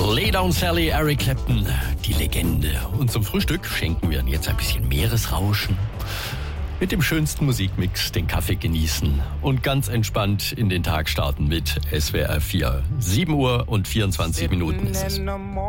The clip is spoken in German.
Lay Down Sally, Eric Clapton, die Legende. Und zum Frühstück schenken wir jetzt ein bisschen Meeresrauschen. Mit dem schönsten Musikmix den Kaffee genießen und ganz entspannt in den Tag starten mit SWR 4. 7 Uhr und 24 Minuten ist es.